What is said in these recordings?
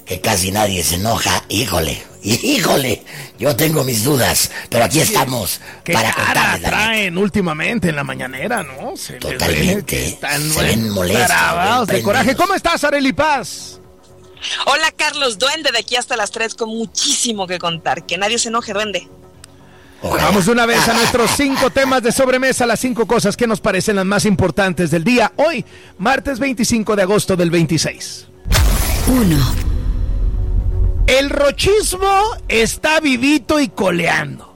que casi nadie se enoja. Híjole, yo tengo mis dudas, pero aquí estamos para contarles la traen últimamente en la mañanera, ¿no? Totalmente, se ven molestos. Grabados de coraje. ¿Cómo estás, Arely Paz? Hola, Carlos, duende, de aquí hasta las 3 con muchísimo que contar. Que nadie se enoje, duende. Vamos de una vez a nuestros 5 temas de sobremesa, las 5 cosas que nos parecen las más importantes del día. Hoy, martes 25 de agosto del 26. 1. El rochismo está vivito y coleando.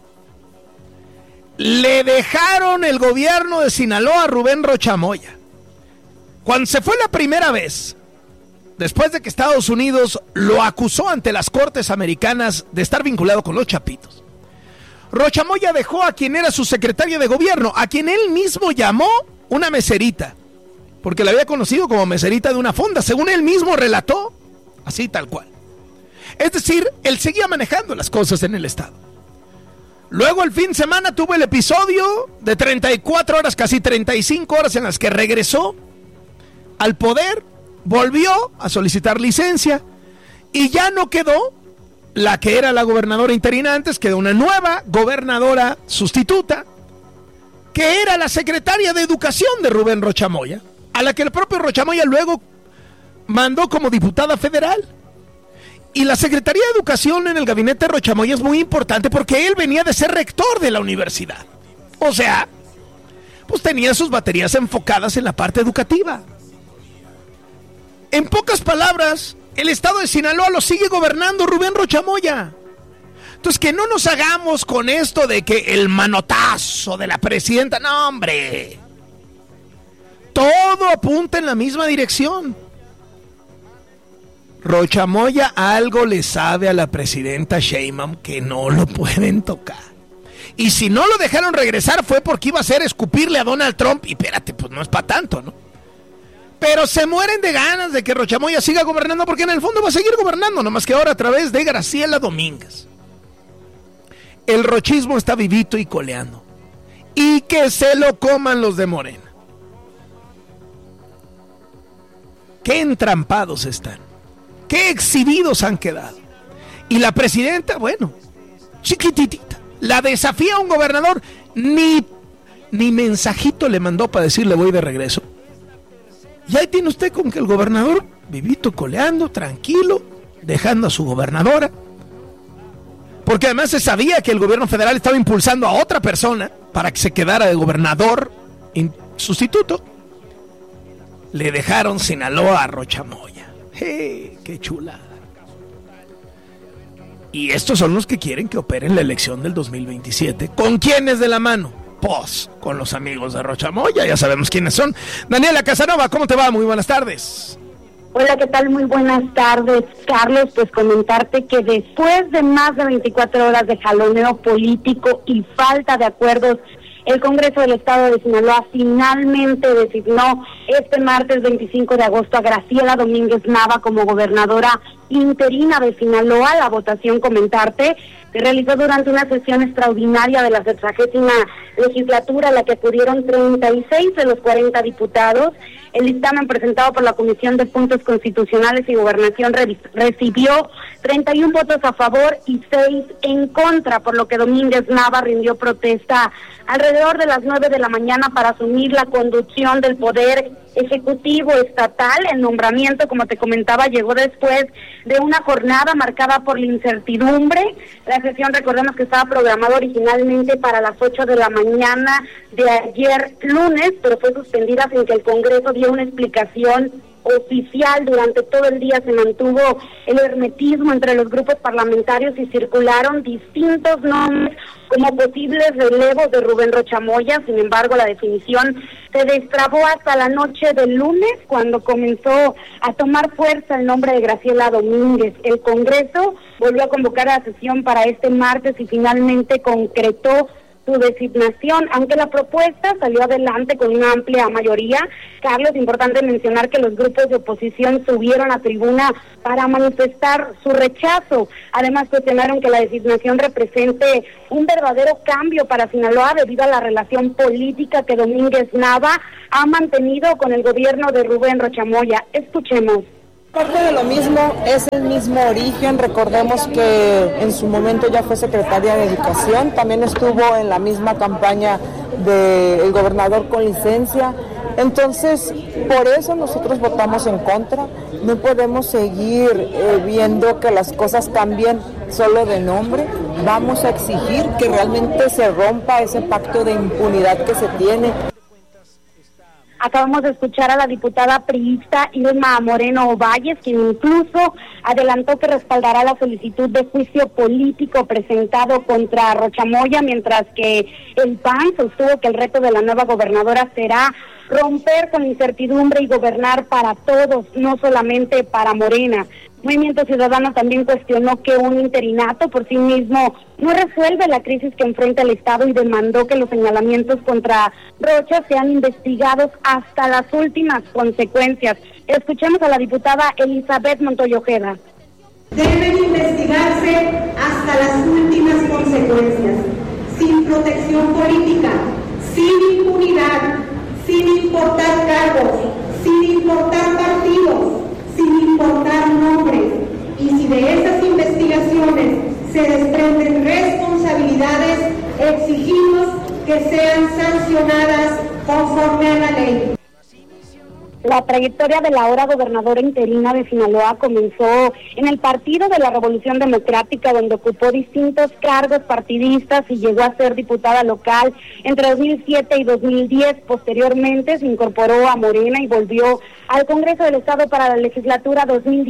Le dejaron el gobierno de Sinaloa a Rubén Rochamoya. Cuando se fue la primera vez, después de que Estados Unidos lo acusó ante las cortes americanas de estar vinculado con los Chapitos, Rochamoya dejó a quien era su secretario de gobierno, a quien él mismo llamó una meserita, porque la había conocido como meserita de una fonda, según él mismo relató, así tal cual. Es decir, él seguía manejando las cosas en el estado. Luego el fin de semana tuvo el episodio de 34 horas, casi 35 horas en las que regresó al poder, volvió a solicitar licencia y ya no quedó la que era la gobernadora interina antes, quedó una nueva gobernadora sustituta, que era la secretaria de Educación de Rubén Rochamoya, a la que el propio Rochamoya luego mandó como diputada federal. Y la Secretaría de Educación en el gabinete de Rochamoya es muy importante porque él venía de ser rector de la universidad. O sea, pues tenía sus baterías enfocadas en la parte educativa. En pocas palabras, el estado de Sinaloa lo sigue gobernando Rubén Rochamoya. Entonces, que no nos hagamos con esto de que el manotazo de la presidenta, no, hombre. Todo apunta en la misma dirección. Rochamoya algo le sabe a la presidenta Sheinbaum que no lo pueden tocar. Y si no lo dejaron regresar fue porque iba a ser escupirle a Donald Trump. Y espérate, pues no es para tanto, ¿no? Pero se mueren de ganas de que Rochamoya siga gobernando, porque en el fondo va a seguir gobernando, nomás que ahora a través de Graciela Domínguez. El rochismo está vivito y coleando. Y que se lo coman los de Morena. Qué entrampados están. Qué exhibidos han quedado. Y la presidenta, bueno, chiquititita, la desafía a un gobernador, ni mensajito le mandó para decirle voy de regreso. Y ahí tiene usted con que el gobernador, vivito coleando, tranquilo, dejando a su gobernadora. Porque además se sabía que el gobierno federal estaba impulsando a otra persona para que se quedara de gobernador sustituto. Le dejaron Sinaloa a Rochamoya. ¡Qué chulada! Y estos son los que quieren que operen la elección del 2027. ¿Con quiénes de la mano? Pues con los amigos de Rochamoya, ya sabemos quiénes son. Daniela Casanova, ¿cómo te va? Muy buenas tardes. Hola, ¿qué tal? Muy buenas tardes, Carlos. Pues comentarte que después de más de 24 horas de jaloneo político y falta de acuerdos, el Congreso del Estado de Sinaloa finalmente designó este martes 25 de agosto a Graciela Domínguez Nava como gobernadora interina de Sinaloa. La votación, comentarte, se realizó durante una sesión extraordinaria de la 60ª legislatura, a la que acudieron 36 de los 40 diputados. El dictamen presentado por la Comisión de Puntos Constitucionales y Gobernación recibió 31 votos a favor y 6 en contra, por lo que Domínguez Nava rindió protesta alrededor de las 9 de la mañana para asumir la conducción del Poder Ejecutivo Estatal. El nombramiento, como te comentaba, llegó después de una jornada marcada por la incertidumbre. La sesión, recordemos que estaba programada originalmente para las 8 de la mañana de ayer lunes, pero fue suspendida sin que el Congreso diera una explicación oficial. Durante todo el día se mantuvo el hermetismo entre los grupos parlamentarios y circularon distintos nombres como posibles relevos de Rubén Rochamoya. Sin embargo, la definición se destrabó hasta la noche del lunes, cuando comenzó a tomar fuerza el nombre de Graciela Domínguez. El Congreso volvió a convocar a la sesión para este martes y finalmente concretó su designación, aunque la propuesta salió adelante con una amplia mayoría. Carlos, importante mencionar que los grupos de oposición subieron a tribuna para manifestar su rechazo. Además, cuestionaron que la designación represente un verdadero cambio para Sinaloa debido a la relación política que Domínguez Nava ha mantenido con el gobierno de Rubén Rochamoya. Escuchemos. Parte de lo mismo, es el mismo origen. Recordemos que en su momento ya fue secretaria de Educación, también estuvo en la misma campaña del gobernador con licencia. Entonces, por eso nosotros votamos en contra. No podemos seguir viendo que las cosas cambien solo de nombre. Vamos a exigir que realmente se rompa ese pacto de impunidad que se tiene. Acabamos de escuchar a la diputada priista Irma Moreno Valles, quien incluso adelantó que respaldará la solicitud de juicio político presentado contra Rocha Moya, mientras que el PAN sostuvo que el reto de la nueva gobernadora será romper con incertidumbre y gobernar para todos, no solamente para Morena. Movimiento Ciudadano también cuestionó que un interinato por sí mismo no resuelve la crisis que enfrenta el Estado y demandó que los señalamientos contra Rocha sean investigados hasta las últimas consecuencias. Escuchemos a la diputada Elizabeth Montoya Ojeda. Deben investigarse hasta las últimas consecuencias, sin protección política, sin impunidad, sin importar cargos, sin importar partidos, sin importar nombres, y si de esas investigaciones se desprenden responsabilidades, exigimos que sean sancionadas conforme a la ley. La trayectoria de la ahora gobernadora interina de Sinaloa comenzó en el Partido de la Revolución Democrática, donde ocupó distintos cargos partidistas y llegó a ser diputada local entre 2007 y 2010. Posteriormente se incorporó a Morena y volvió al Congreso del Estado para la legislatura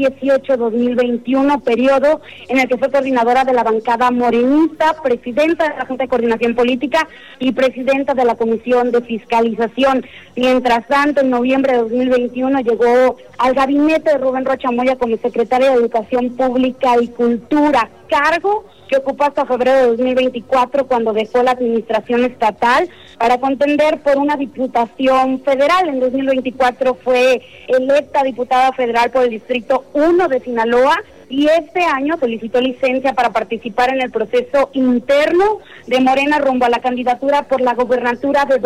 2018-2021, periodo en el que fue coordinadora de la bancada morenista, presidenta de la Junta de Coordinación Política y presidenta de la Comisión de Fiscalización. Mientras tanto, en noviembre de 2021 llegó al gabinete de Rubén Rocha Moya como secretaria de Educación Pública y Cultura, cargo que ocupó hasta febrero de 2024, cuando dejó la administración estatal para contender por una diputación federal. En 2024 fue electa diputada federal por el Distrito 1 de Sinaloa y este año solicitó licencia para participar en el proceso interno de Morena rumbo a la candidatura por la gobernatura de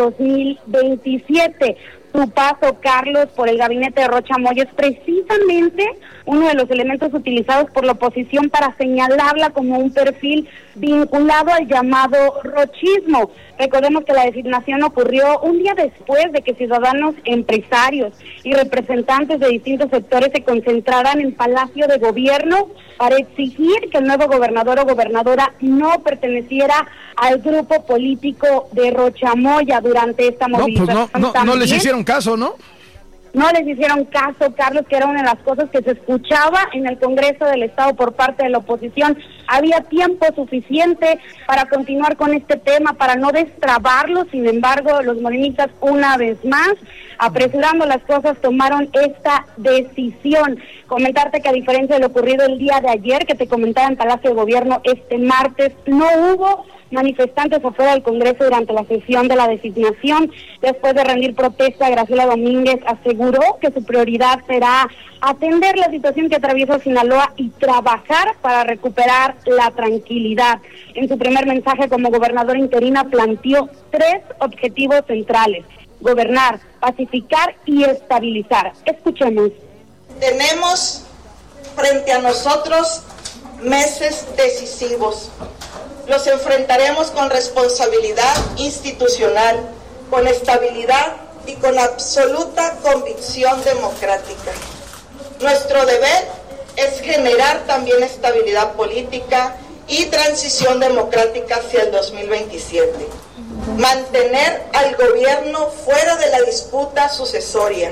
2027. Su paso, Carlos, por el gabinete de Rocha Moya es precisamente uno de los elementos utilizados por la oposición para señalarla como un perfil vinculado al llamado rochismo. Recordemos que la designación ocurrió un día después de que ciudadanos, empresarios y representantes de distintos sectores se concentraran en Palacio de Gobierno para exigir que el nuevo gobernador o gobernadora no perteneciera al grupo político de Rocha Moya durante esta movilización. No les hicieron caso, ¿no? No les hicieron caso, Carlos, que era una de las cosas que se escuchaba en el Congreso del Estado por parte de la oposición. Había tiempo suficiente para continuar con este tema, para no destrabarlo. Sin embargo, los morenistas, una vez más, apresurando las cosas, tomaron esta decisión. Comentarte que, a diferencia de lo ocurrido el día de ayer, que te comentaba en Palacio de Gobierno, este martes no hubo manifestantes afuera del Congreso durante la sesión de la designación. Después de rendir protesta, Graciela Domínguez aseguró que su prioridad será atender la situación que atraviesa Sinaloa y trabajar para recuperar la tranquilidad. En su primer mensaje como gobernadora interina planteó 3 objetivos centrales: gobernar, pacificar y estabilizar. Escuchemos. Tenemos frente a nosotros meses decisivos. Los enfrentaremos con responsabilidad institucional, con estabilidad y con absoluta convicción democrática. Nuestro deber es generar también estabilidad política y transición democrática hacia el 2027. Mantener al gobierno fuera de la disputa sucesoria.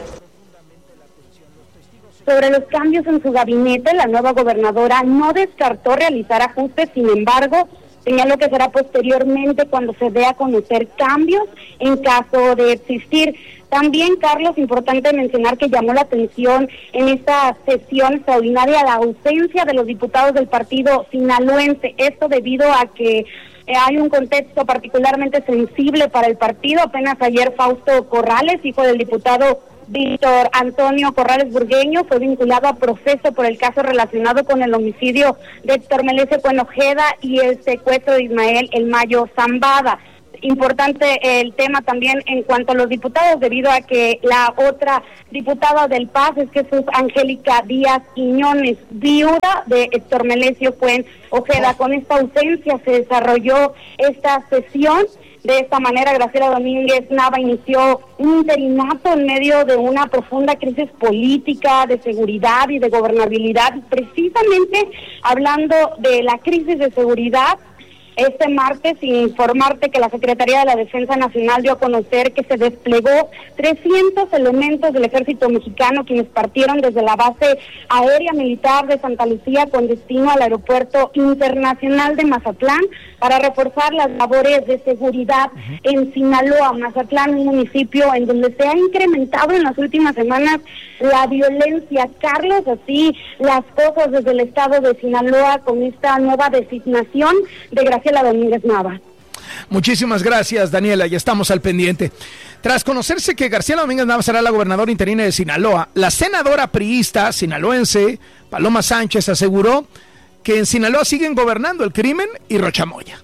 Sobre los cambios en su gabinete, la nueva gobernadora no descartó realizar ajustes. Sin embargo, señaló que será posteriormente cuando se dé a conocer cambios en caso de existir. También, Carlos, importante mencionar que llamó la atención en esta sesión extraordinaria la ausencia de los diputados del partido sinaloense. Esto debido a que hay un contexto particularmente sensible para el partido. Apenas ayer Fausto Corrales, hijo del diputado Víctor Antonio Corrales Burgueño, fue vinculado a proceso por el caso relacionado con el homicidio de Héctor Melesio Ojeda y el secuestro de Ismael El Mayo Zambada. Importante el tema también en cuanto a los diputados, debido a que la otra diputada del PAS es Jesús Angélica Díaz Quiñones, viuda de Héctor Melesio Cuen Ojeda. Con esta ausencia se desarrolló esta sesión. De esta manera, Graciela Domínguez Nava inició un interinato en medio de una profunda crisis política, de seguridad y de gobernabilidad. Precisamente hablando de la crisis de seguridad, este martes, informarte que la Secretaría de la Defensa Nacional dio a conocer que se desplegó 300 elementos del Ejército Mexicano, quienes partieron desde la base aérea militar de Santa Lucía con destino al Aeropuerto Internacional de Mazatlán para reforzar las labores de seguridad en Sinaloa. Mazatlán, un municipio en donde se ha incrementado en las últimas semanas la violencia. Carlos, así las cosas desde el estado de Sinaloa con esta nueva designación de Graciela Domínguez Nava. Muchísimas gracias, Daniela, ya estamos al pendiente. Tras conocerse que Graciela Domínguez Nava será la gobernadora interina de Sinaloa, la senadora priista sinaloense Paloma Sánchez aseguró que en Sinaloa siguen gobernando el crimen y Rocha Moya.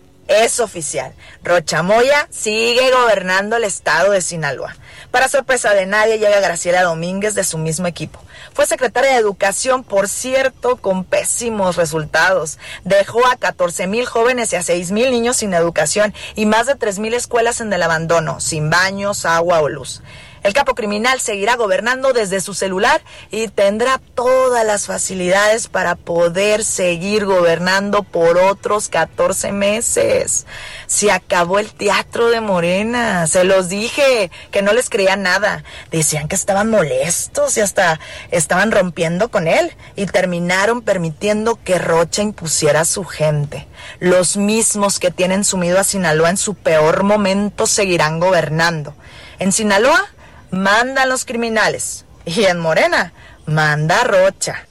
Es oficial, Rocha Moya sigue gobernando el estado de Sinaloa. Para sorpresa de nadie, llega Graciela Domínguez de su mismo equipo. Fue secretaria de Educación, por cierto, con pésimos resultados. Dejó a 14,000 jóvenes y a 6,000 niños sin educación y más de 3,000 escuelas en el abandono, sin baños, agua o luz. El capo criminal seguirá gobernando desde su celular y tendrá todas las facilidades para poder seguir gobernando por otros 14 meses. Se acabó el teatro de Morena, se los dije, que no les creía nada. Decían que estaban molestos y hasta estaban rompiendo con él y terminaron permitiendo que Rocha impusiera a su gente. Los mismos que tienen sumido a Sinaloa en su peor momento seguirán gobernando. En Sinaloa mandan los criminales y en Morena manda Rocha.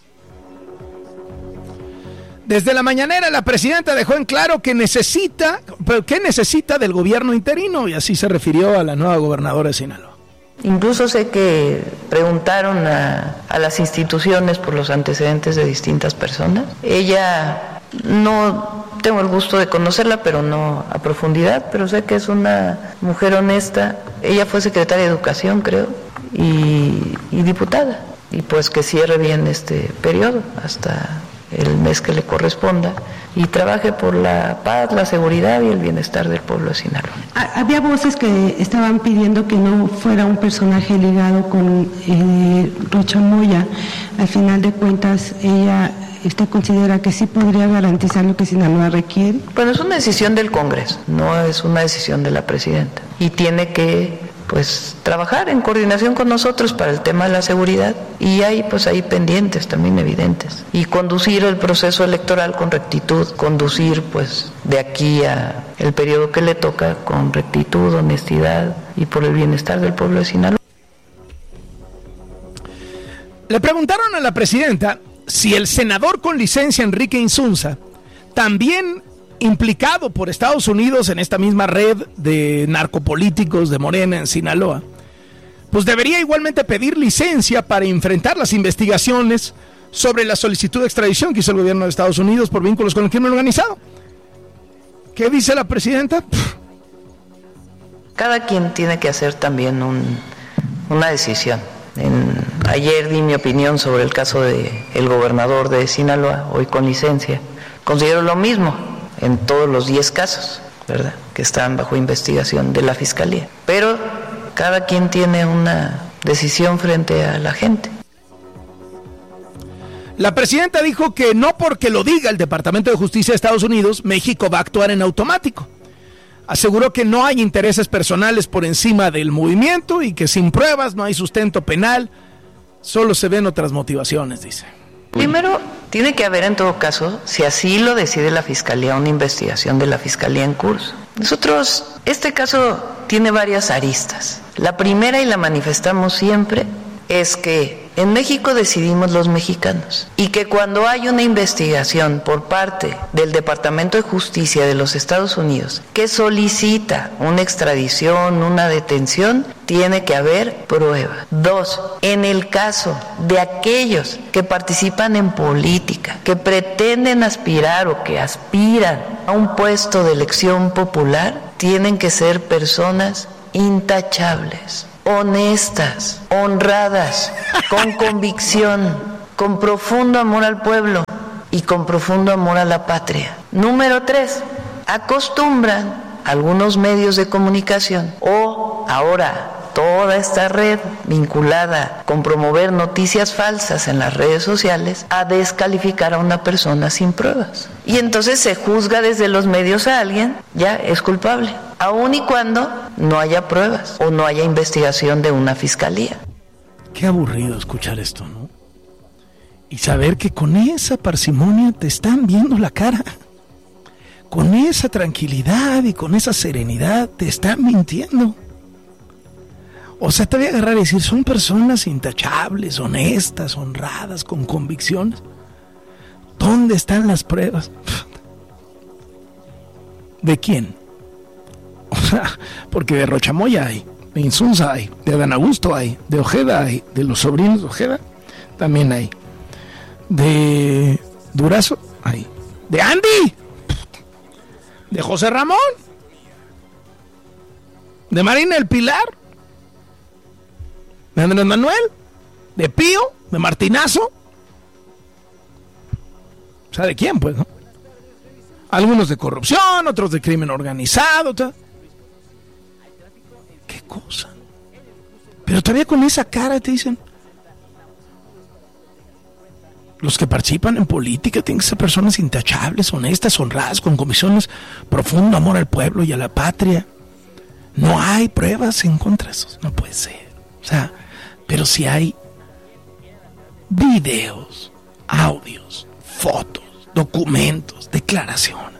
Desde la mañanera la presidenta dejó en claro que necesita del gobierno interino y así se refirió a la nueva gobernadora de Sinaloa. Incluso sé que preguntaron a las instituciones por los antecedentes de distintas personas. Ella, no tengo el gusto de conocerla, pero no a profundidad, pero sé que es una mujer honesta. Ella fue secretaria de Educación, creo, y diputada. Y pues que cierre bien este periodo hasta el mes que le corresponda y trabaje por la paz, la seguridad y el bienestar del pueblo de Sinaloa. Había voces que estaban pidiendo que no fuera un personaje ligado con Rocha Moya. Al final de cuentas, ¿usted considera que sí podría garantizar lo que Sinaloa requiere? Bueno, es una decisión del Congreso, no es una decisión de la presidenta. Y tiene que trabajar en coordinación con nosotros para el tema de la seguridad. Y hay pendientes también evidentes. Y conducir el proceso electoral con rectitud, conducir de aquí a el periodo que le toca con rectitud, honestidad y por el bienestar del pueblo de Sinaloa. Le preguntaron a la presidenta si el senador con licencia Enrique Insunza, también implicado por Estados Unidos en esta misma red de narcopolíticos de Morena en Sinaloa, pues debería igualmente pedir licencia para enfrentar las investigaciones sobre la solicitud de extradición que hizo el gobierno de Estados Unidos por vínculos con el crimen organizado. ¿Qué dice la presidenta? Cada quien tiene que hacer también una decisión. Ayer di mi opinión sobre el caso del gobernador de Sinaloa, hoy con licencia. Considero lo mismo en todos los 10 casos, ¿verdad?, que están bajo investigación de la Fiscalía. Pero cada quien tiene una decisión frente a la gente. La presidenta dijo que no porque lo diga el Departamento de Justicia de Estados Unidos, México va a actuar en automático. Aseguró que no hay intereses personales por encima del movimiento y que sin pruebas no hay sustento penal, solo se ven otras motivaciones, dice. Primero, tiene que haber en todo caso, si así lo decide la Fiscalía, una investigación de la Fiscalía en curso. Este caso tiene varias aristas. La primera, y la manifestamos siempre, es que en México decidimos los mexicanos y que cuando hay una investigación por parte del Departamento de Justicia de los Estados Unidos que solicita una extradición, una detención, tiene que haber prueba. 2, en el caso de aquellos que participan en política, que pretenden aspirar o que aspiran a un puesto de elección popular, tienen que ser personas intachables, honestas, honradas, con convicción, con profundo amor al pueblo y con profundo amor a la patria. Número 3, acostumbran algunos medios de comunicación o ahora toda esta red vinculada con promover noticias falsas en las redes sociales a descalificar a una persona sin pruebas. Y entonces se juzga desde los medios a alguien, ya es culpable, aun y cuando no haya pruebas o no haya investigación de una fiscalía. Qué aburrido escuchar esto, ¿no? Y saber que con esa parsimonia te están viendo la cara. Con esa tranquilidad y con esa serenidad te están mintiendo. O sea, te voy a agarrar y decir, son personas intachables, honestas, honradas, con convicciones. ¿Dónde están las pruebas? ¿De quién? O sea, porque de Rochamoya hay, de Insunza hay, de Adán Augusto hay, de Ojeda hay, de los sobrinos de Ojeda también hay, de Durazo hay, de Andy, de José Ramón, de Marina del Pilar, de Andrés Manuel, de Pío, de Martinazo. O sea, ¿de quién, pues, no? Algunos de corrupción, otros de crimen organizado. ¿Qué cosa? Pero todavía con esa cara te dicen, los que participan en política tienen que ser personas intachables, honestas, honradas, con convicciones, profundo amor al pueblo y a la patria. No hay pruebas en contra de eso, no puede ser. O sea, pero si hay videos, audios, fotos, documentos, declaraciones.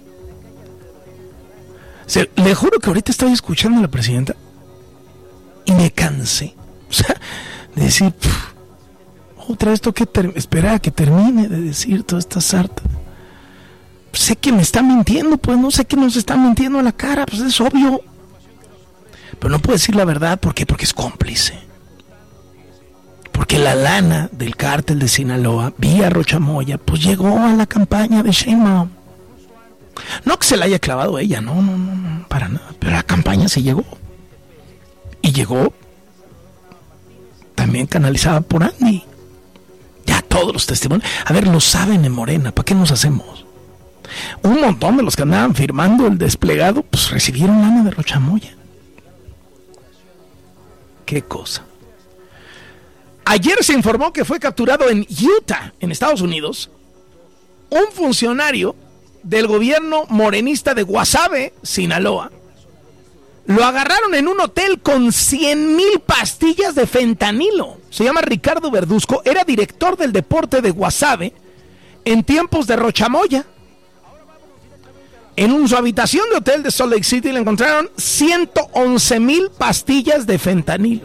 Le juro que ahorita estoy escuchando a la presidenta y me cansé. O sea, de decir, otra vez tengo que esperar a que termine de decir toda esta sarta. Sé que me está mintiendo, pues no sé que nos está mintiendo a la cara, pues es obvio. Pero no puedo decir la verdad, ¿por qué? Porque es cómplice. Porque la lana del cártel de Sinaloa, vía Rochamoya, pues llegó a la campaña de Sheinbaum. No que se la haya clavado ella, no, para nada. Pero la campaña sí llegó. Y llegó también canalizada por Andy. Ya todos los testimonios. A ver, lo saben en Morena, ¿para qué nos hacemos? Un montón de los que andaban firmando el desplegado, pues recibieron lana de Rochamoya. ¿Qué cosa? Ayer se informó que fue capturado en Utah, en Estados Unidos, un funcionario del gobierno morenista de Guasave, Sinaloa. Lo agarraron en un hotel con 100,000 pastillas de fentanilo. Se llama Ricardo Verduzco, era director del deporte de Guasave en tiempos de Rochamoya. En su habitación de hotel de Salt Lake City le encontraron 111,000 pastillas de fentanilo.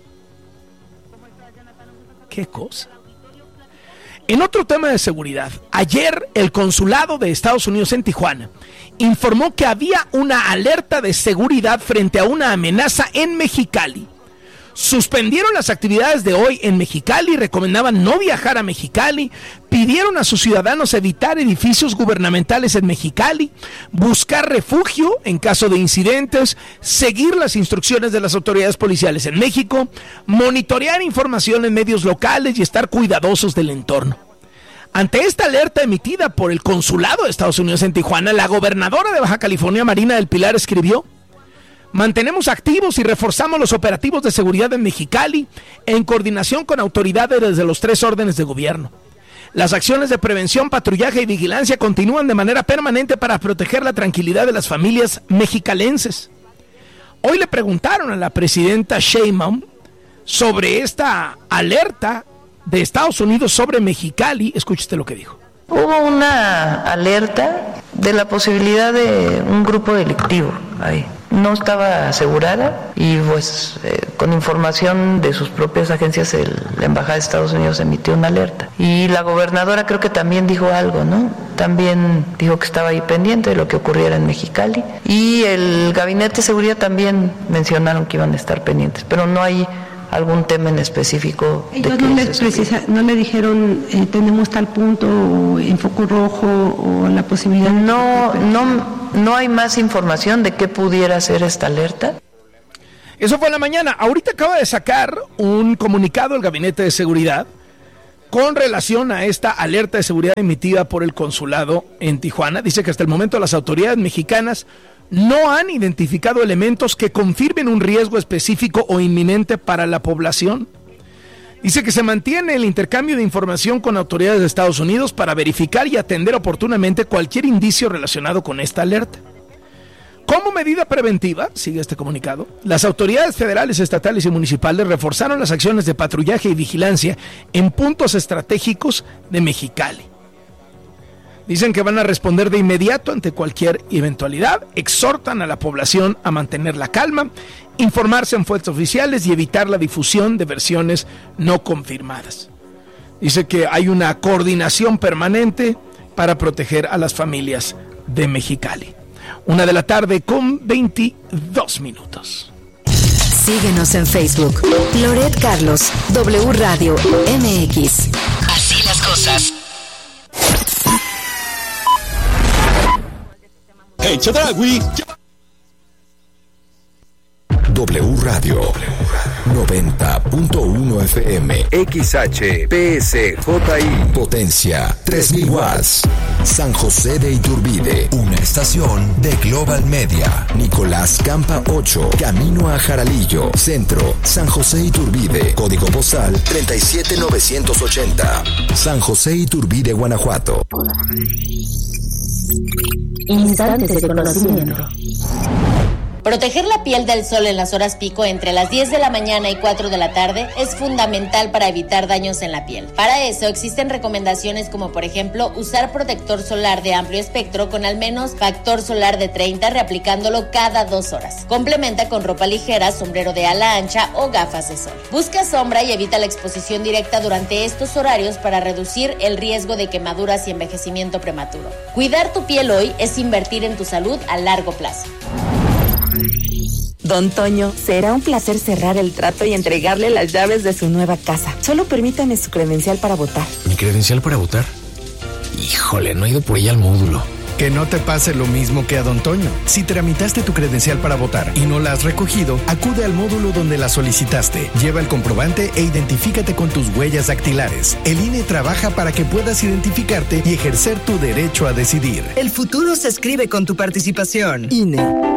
¿Qué cosa? En otro tema de seguridad, ayer el consulado de Estados Unidos en Tijuana informó que había una alerta de seguridad frente a una amenaza en Mexicali. Suspendieron las actividades de hoy en Mexicali, recomendaban no viajar a Mexicali, pidieron a sus ciudadanos evitar edificios gubernamentales en Mexicali, buscar refugio en caso de incidentes, seguir las instrucciones de las autoridades policiales en México, monitorear información en medios locales y estar cuidadosos del entorno. Ante esta alerta emitida por el consulado de Estados Unidos en Tijuana, la gobernadora de Baja California, Marina del Pilar, escribió: mantenemos activos y reforzamos los operativos de seguridad en Mexicali en coordinación con autoridades desde los 3 órdenes de gobierno. Las acciones de prevención, patrullaje y vigilancia continúan de manera permanente para proteger la tranquilidad de las familias mexicalenses. Hoy le preguntaron a la presidenta Sheinbaum sobre esta alerta de Estados Unidos sobre Mexicali. Escúchate lo que dijo. Hubo una alerta de la posibilidad de un grupo delictivo ahí. No estaba asegurada y pues con información de sus propias agencias la Embajada de Estados Unidos emitió una alerta. Y la gobernadora creo que también dijo algo, ¿no? También dijo que estaba ahí pendiente de lo que ocurriera en Mexicali. Y el Gabinete de Seguridad también mencionaron que iban a estar pendientes, pero no hay algún tema en específico. Ellos no le dijeron tenemos tal punto o en foco rojo o la posibilidad. No ¿No hay más información de qué pudiera ser esta alerta? Eso fue en la mañana. Ahorita acaba de sacar un comunicado el Gabinete de Seguridad con relación a esta alerta de seguridad emitida por el consulado en Tijuana. Dice que hasta el momento las autoridades mexicanas no han identificado elementos que confirmen un riesgo específico o inminente para la población. Dice que se mantiene el intercambio de información con autoridades de Estados Unidos para verificar y atender oportunamente cualquier indicio relacionado con esta alerta. Como medida preventiva, sigue este comunicado, las autoridades federales, estatales y municipales reforzaron las acciones de patrullaje y vigilancia en puntos estratégicos de Mexicali. Dicen que van a responder de inmediato ante cualquier eventualidad, exhortan a la población a mantener la calma, informarse en fuentes oficiales y evitar la difusión de versiones no confirmadas. Dice que hay una coordinación permanente para proteger a las familias de Mexicali. 1:00 p.m. con 22 minutos. Síguenos en Facebook. Loret Carlos, W Radio MX. Así las cosas. Hey, Chedraui. W Radio 90.1 FM XHPSJI Potencia 3000 watts San José de Iturbide, una estación de Global Media. Nicolás Campa 8, camino a Jaralillo, Centro, San José Iturbide, código postal 37980, San José Iturbide, Guanajuato. Instantes de conocimiento. Proteger la piel del sol en las horas pico entre las 10 de la mañana y 4 de la tarde es fundamental para evitar daños en la piel. Para eso existen recomendaciones como por ejemplo usar protector solar de amplio espectro con al menos factor solar de 30 reaplicándolo cada 2 horas. Complementa con ropa ligera, sombrero de ala ancha o gafas de sol. Busca sombra y evita la exposición directa durante estos horarios para reducir el riesgo de quemaduras y envejecimiento prematuro. Cuidar tu piel hoy es invertir en tu salud a largo plazo. Don Toño, será un placer cerrar el trato y entregarle las llaves de su nueva casa. Solo permítame su credencial para votar. ¿Mi credencial para votar? Híjole, no he ido por ella al módulo. Que no te pase lo mismo que a Don Toño. Si tramitaste tu credencial para votar y no la has recogido, acude al módulo donde la solicitaste. Lleva el comprobante e identifícate con tus huellas dactilares. El INE trabaja para que puedas identificarte y ejercer tu derecho a decidir. El futuro se escribe con tu participación. INE.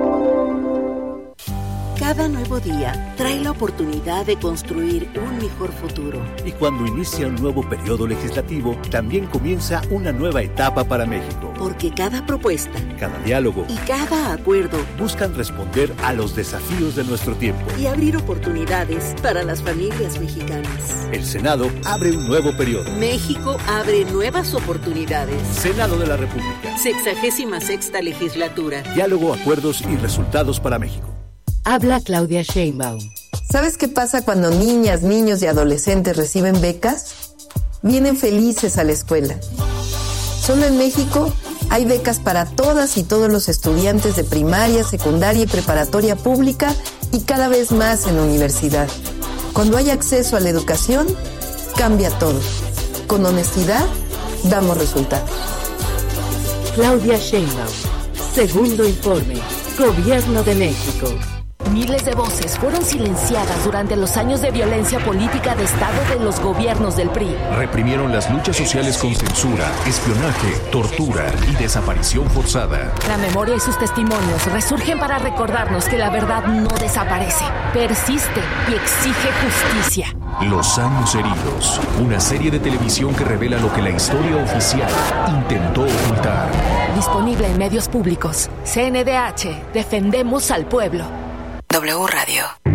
Cada nuevo día trae la oportunidad de construir un mejor futuro. Y cuando inicia un nuevo periodo legislativo, también comienza una nueva etapa para México. Porque cada propuesta, cada diálogo y cada acuerdo buscan responder a los desafíos de nuestro tiempo y abrir oportunidades para las familias mexicanas. El Senado abre un nuevo periodo. México abre nuevas oportunidades. Senado de la República. 66ª legislatura. Diálogo, acuerdos y resultados para México. Habla Claudia Sheinbaum. ¿Sabes qué pasa cuando niñas, niños y adolescentes reciben becas? Vienen felices a la escuela. Solo en México hay becas para todas y todos los estudiantes de primaria, secundaria y preparatoria pública y cada vez más en la universidad. Cuando hay acceso a la educación, cambia todo. Con honestidad, damos resultados. Claudia Sheinbaum. Segundo informe. Gobierno de México. Miles de voces fueron silenciadas durante los años de violencia política de Estado de los gobiernos del PRI. Reprimieron las luchas sociales con censura, espionaje, tortura y desaparición forzada. La memoria y sus testimonios resurgen para recordarnos que la verdad no desaparece, persiste y exige justicia. Los años heridos, una serie de televisión que revela lo que la historia oficial intentó ocultar. Disponible en medios públicos. CNDH, defendemos al pueblo. W Radio.